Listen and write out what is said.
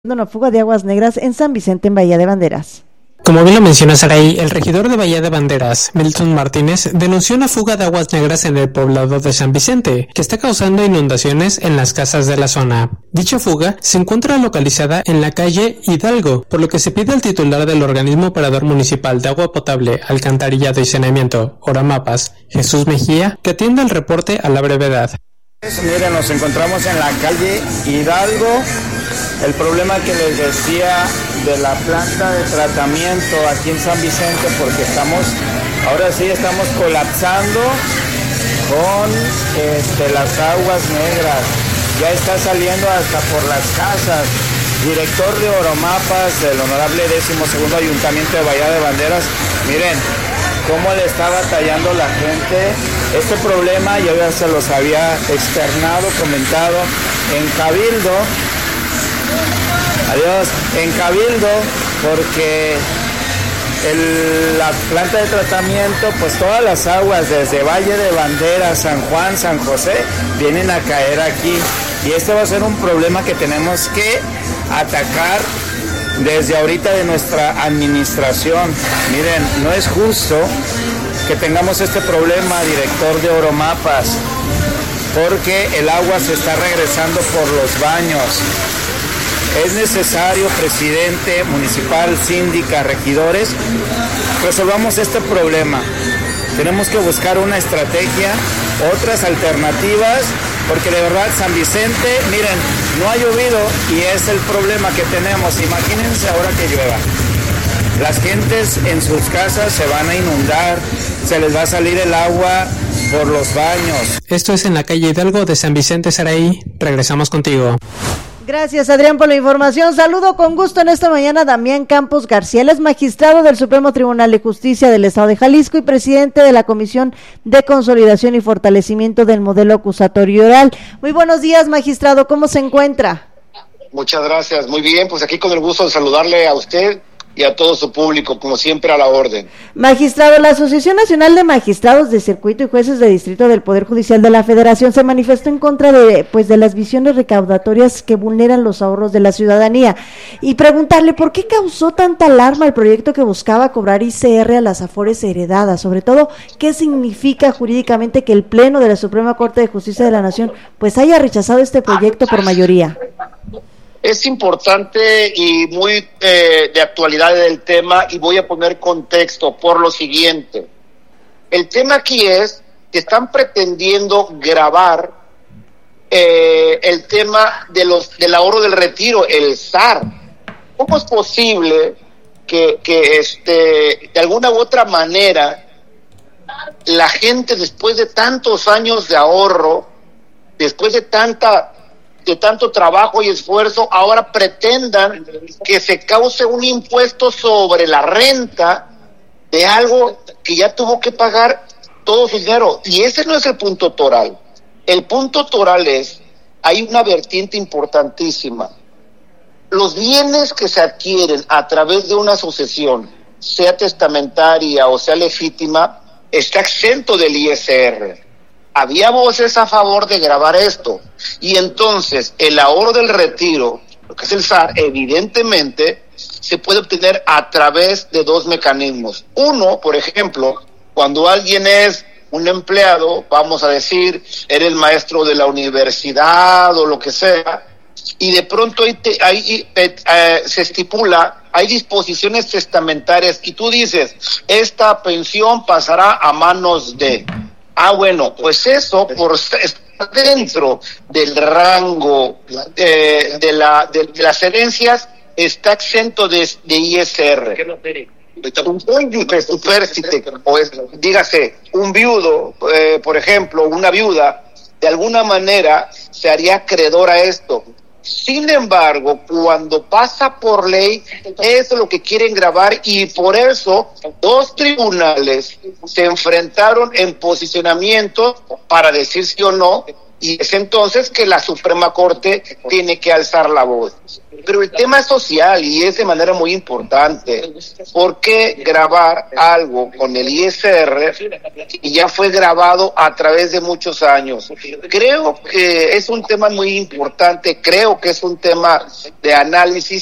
Una fuga de aguas negras en San Vicente, en Bahía de Banderas. Como bien lo menciona Saraí, el regidor de Bahía de Banderas, Milton Martínez, denunció una fuga de aguas negras en el poblado de San Vicente, que está causando inundaciones en las casas de la zona. Dicha fuga se encuentra localizada en la calle Hidalgo, por lo que se pide al titular del organismo operador municipal de agua potable, alcantarillado y saneamiento, Oramapas, Jesús Mejía, que atienda el reporte a la brevedad. Miren, nos encontramos en la calle Hidalgo. El problema que les decía de la planta de tratamiento aquí en San Vicente, porque ahora sí estamos colapsando con las aguas negras. Ya está saliendo hasta por las casas. Director de Oromapas, del honorable 12º Ayuntamiento de Bahía de Banderas, miren cómo le está batallando la gente. Este problema yo ya se los había externado, comentado en Cabildo. En Cabildo, porque la planta de tratamiento, pues todas las aguas desde Valle de Banderas, San Juan, San José, vienen a caer aquí. Y este va a ser un problema que tenemos que atacar desde ahorita de nuestra administración. Miren, no es justo que tengamos este problema, director de Oromapas, porque el agua se está regresando por los baños. Es necesario, presidente municipal, síndica, regidores, resolvamos este problema. Tenemos que buscar una estrategia, otras alternativas, porque de verdad San Vicente, miren, no ha llovido y es el problema que tenemos. Imagínense ahora que llueva. Las gentes en sus casas se van a inundar, se les va a salir el agua por los baños. Esto es en la calle Hidalgo de San Vicente, Saraí. Regresamos contigo. Gracias, Adrián, por la información. Saludo con gusto en esta mañana a Damián Campos García. Él es magistrado del Supremo Tribunal de Justicia del Estado de Jalisco y presidente de la Comisión de Consolidación y Fortalecimiento del Modelo Acusatorio Oral. Muy buenos días, magistrado. ¿Cómo se encuentra? Muchas gracias. Muy bien, pues aquí con el gusto de saludarle a usted y a todo su público, como siempre, a la orden. Magistrado, la Asociación Nacional de Magistrados de Circuito y Jueces de Distrito del Poder Judicial de la Federación se manifestó en contra de las visiones recaudatorias que vulneran los ahorros de la ciudadanía y preguntarle por qué causó tanta alarma el proyecto que buscaba cobrar ICR a las afores heredadas, sobre todo qué significa jurídicamente que el Pleno de la Suprema Corte de Justicia de la Nación pues haya rechazado este proyecto por mayoría. Es importante y muy de actualidad el tema, y voy a poner contexto por lo siguiente. El tema aquí es que están pretendiendo gravar el tema del ahorro del retiro, el SAR. ¿Cómo es posible que de alguna u otra manera la gente, después de tantos años de ahorro, después de tanto trabajo y esfuerzo, ahora pretendan que se cause un impuesto sobre la renta de algo que ya tuvo que pagar todo su dinero? Y ese no es el punto toral. El punto toral es, hay una vertiente importantísima. Los bienes que se adquieren a través de una sucesión, sea testamentaria o sea legítima, está exento del ISR. Había voces a favor de gravar esto, y entonces el ahorro del retiro, lo que es el SAR, evidentemente se puede obtener a través de dos mecanismos. Uno, por ejemplo, cuando alguien es un empleado, vamos a decir, eres maestro de la universidad o lo que sea, y de pronto se estipula, hay disposiciones testamentarias, y tú dices, esta pensión pasará a manos de... bueno, pues eso por estar dentro del rango de las herencias está exento de ISR. Dígase, un viudo, por ejemplo, una viuda, de alguna manera se haría acreedor a esto. Sin embargo, cuando pasa por ley, eso es lo que quieren gravar, y por eso dos tribunales se enfrentaron en posicionamiento para decir sí o no, y es entonces que la Suprema Corte tiene que alzar la voz. Pero el tema es social y es de manera muy importante. ¿Por qué grabar algo con el ISR y ya fue grabado a través de muchos años? Creo que es un tema muy importante, creo que es un tema de análisis